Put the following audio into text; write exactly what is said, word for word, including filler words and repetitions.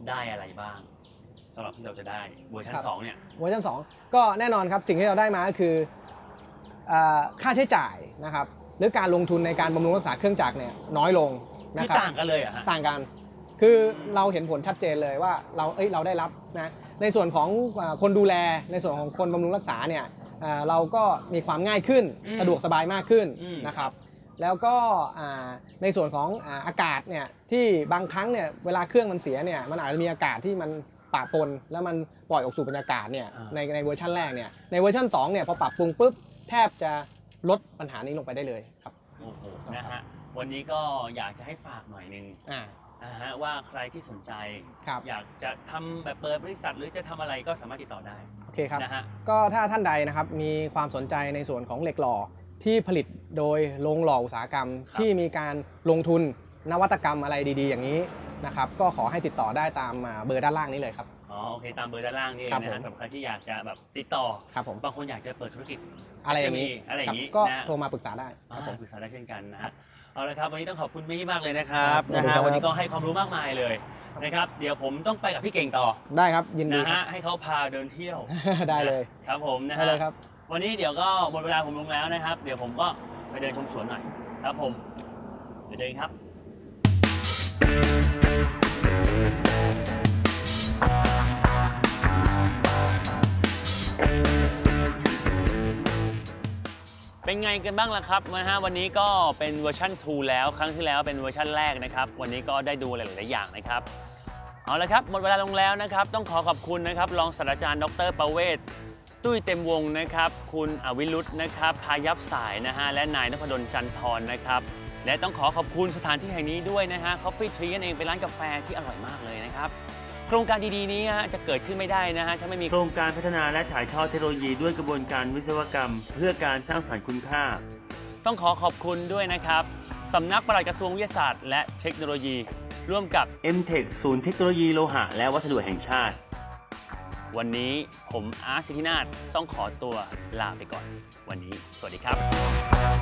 ได้อะไรบ้างสำหรับที่เราจะได้เวอร์ชันสองเนี่ยเวอร์ชันสองก็แน่นอนครับสิ่งที่เราได้มาก็คือค่าใช้จ่ายนะครับหรือการลงทุนในการบำรุงรักษาเครื่องจักรเนี่ยน้อยลงนะครับต่างกันเลยอ่ะต่างกันคือเราเห็นผลชัดเจนเลยว่าเราเอ้ยเราได้รับนะในส่วนของคนดูแลในส่วนของคนบำรุงรักษาเนี่ยเราก็มีความง่ายขึ้นสะดวกสบายมากขึ้นนะครับแล้วก็ในส่วนของอากาศเนี่ยที่บางครั้งเนี่ยเวลาเครื่องมันเสียเนี่ยมันอาจจะมีอากาศที่มันปะปนแล้วมันปล่อยออกสู่บรรยากาศเนี่ยในในเวอร์ชันแรกเนี่ยในเวอร์ชันสองเนี่ยพอปรับปรุงปุ๊บแทบจะลดปัญหานี้ลงไปได้เลยครับโอ้โหนะฮะวันนี้ก็อยากจะให้ฝากหน่อยนึงนะฮะว่าใครที่สนใจอยากจะทำแบบเปิดบริษัทหรือจะทำอะไรก็สามารถติดต่อได้โอเคครับนะฮะก็ถ้าท่านใดนะครับมีความสนใจในส่วนของเหล็กหล่อที่ผลิตโดยโรงหล่ออุตสาหกรรมที่มีการลงทุนนวัตกรรมอะไรดีๆอย่างนี้นะครับก็ขอให้ติดต่อได้ตามเบอร์ด้านล่างนี้เลยครับอ๋อโอเคตามเบอร์ด้านล่างนี่นะฮะสำหรับใครที่อยากจะแบบติดต่อครับผมบางคนอยากจะเปิดธุรกิจอะไรอย่างนี้อะไรอย่างนี้ก็โทรมาปรึกษาได้ผมปรึกษาได้เช่นกันนะฮะเอาละครับวันนี้ต้องขอบคุณพี่มากเลยนะครับนะฮะวันนี้ก็ให้ความรู้มากมายเลยนะครับเดี๋ยวผมต้องไปกับพี่เก่งต่อได้ครับยินดีนะฮะให้เขาพาเดินเที่ยวได้เลยครับผมนะฮะวันนี้เดี๋ยวก็หมดเวลาผมลงแล้วนะครับเดี๋ยวผมก็ไปเดินชมสวนหน่อยครับผมเดี๋ยวเดินครับเป็นไงกันบ้างล่ะครับนะฮะวันนี้ก็เป็นเวอร์ชันสองแล้วครั้งที่แล้วเป็นเวอร์ชันแรกนะครับวันนี้ก็ได้ดูหลายๆอย่างนะครับเอาละครับหมดเวลาลงแล้วนะครับต้องขอขอบคุณนะครับรองศาสตราจารย์ดร.ประเวศตุ้ยเต็มวงนะครับคุณอวิรุธนะครับพายัพสายนะฮะและนายนพดลจันทร์นะครับและต้องขอขอบคุณสถานที่แห่งนี้ด้วยนะฮะ Coffee Tree นั่นเองเป็นร้านกาแฟที่อร่อยมากเลยนะครับโครงการดีๆนี้จะเกิดขึ้นไม่ได้นะฮะถ้าไม่มีโครงการพัฒนาและถ่ายทอดเทคโนโลยีด้วยกระบวนการวิศวกรรมเพื่อการสร้างสรรค์คุณค่าต้องขอขอบคุณด้วยนะครับสำนักปลัดกระทรวงวิทยาศาสตร์และเทคโนโลยีร่วมกับ เอ็ม เทค ศูนย์เทคโนโลยีโลหะและวัสดุแห่งชาติวันนี้ผมอาร์ต สิทธินาถต้องขอตัวลาไปก่อนวันนี้สวัสดีครับ